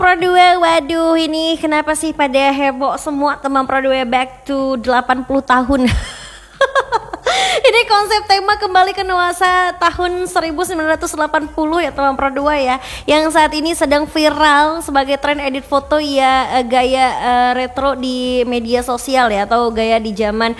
Pro 2, waduh ini kenapa sih pada heboh semua teman Pro 2 back to 80 tahun. Ini konsep tema kembali ke nuansa tahun 1980 ya teman Pro 2 ya. Yang saat ini sedang viral sebagai tren edit foto ya, gaya retro di media sosial ya, atau gaya di zaman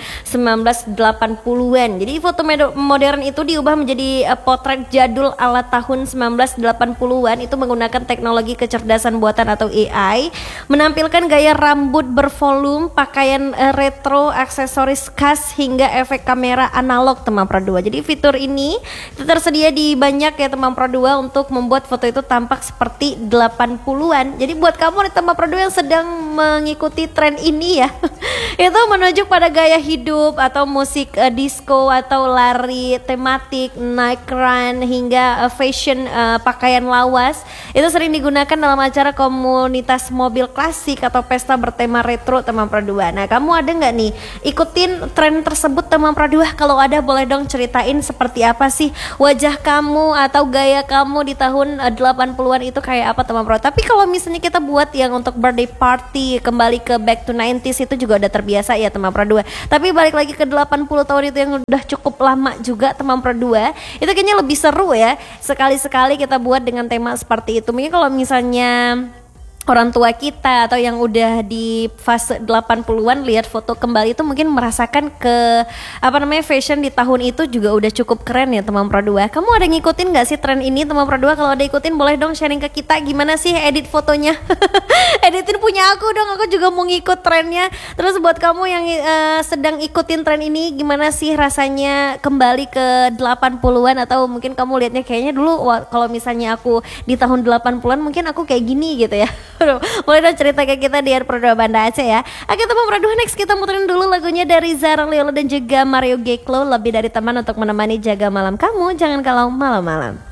1980-an. Jadi foto modern itu diubah menjadi potret jadul ala tahun 1980-an, itu menggunakan teknologi kecerdasan buatan atau AI, menampilkan gaya rambut bervolume, pakaian retro, aksesoris khas hingga efek kamera analog teman Pro 2. Jadi fitur ini tersedia di banyak ya teman Pro 2 untuk membuat foto itu tampak seperti 80-an. Jadi buat kamu nih teman Pro 2 yang sedang mengikuti tren ini ya, itu menuju pada gaya hidup atau musik disco atau lari tematik, night run hingga fashion pakaian lawas, itu sering digunakan dalam acara komunitas mobil klasik atau pesta bertema retro teman Pro 2. Nah, kamu ada nggak nih ikutin tren tersebut teman Pro 2? Kalau ada boleh dong ceritain seperti apa sih wajah kamu atau gaya kamu di tahun 80-an itu kayak apa teman Pro. Tapi kalau misalnya kita buat yang untuk birthday party, kembali ke back to 90s, itu juga udah terbiasa ya teman Pro 2. Tapi balik lagi ke 80 tahun itu yang udah cukup lama juga teman Pro 2, itu kayaknya lebih seru ya. Sekali-sekali kita buat dengan tema seperti itu. Mungkin kalau misalnya orang tua kita atau yang udah di fase 80-an lihat foto kembali itu mungkin merasakan ke fashion di tahun itu juga udah cukup keren ya teman Pro 2. Kamu ada ngikutin gak sih tren ini teman Pro 2? Kalau ada ikutin boleh dong sharing ke kita gimana sih edit fotonya. Editin punya aku dong, aku juga mau ngikut trennya. Terus buat kamu yang sedang ikutin tren ini, gimana sih rasanya kembali ke 80-an, atau mungkin kamu lihatnya kayaknya dulu kalau misalnya aku di tahun 80-an mungkin aku kayak gini gitu ya. Boleh dong cerita ke kita di Pro 2 Banda Aceh ya. Oke teman Pro 2, next kita muterin dulu lagunya dari Zara Leolo dan juga Mario Geklo, Lebih Dari Teman, untuk menemani jaga malam kamu. Jangan kalau malam-malam.